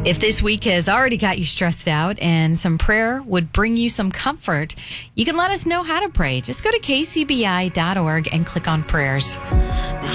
If this week has already got you stressed out and some prayer would bring you some comfort, you can let us know how to pray. Just go to kcbi.org and click on prayers.